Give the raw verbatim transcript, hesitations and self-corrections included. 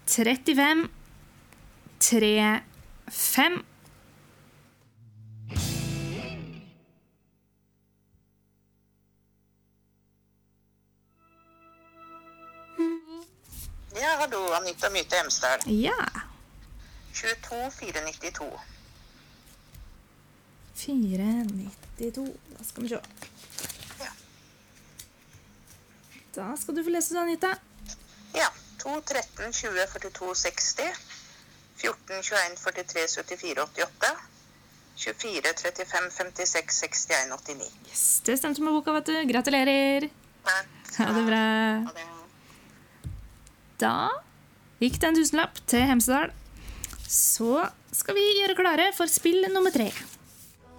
trettifem, tre, fem. Ja, hallo, Anita Myte Hemsedal. Ja. tjueto fire nittito. fire nittito. Da skal vi se. Ja. Da skal du få lese det, Anita. Ja, to tretten tjue førtito seksti, fjorten tjueen førtitre syttifire åttiåtte, tjuefire trettifem femtiseks sekstien åttini. Yes, det stemte med boka, vet du. Gratulerer. Takk. Ha det bra. Ha det. Da gikk det en tusenlapp til Hemsedal. Så skal vi gjøre klare for spill nummer tre.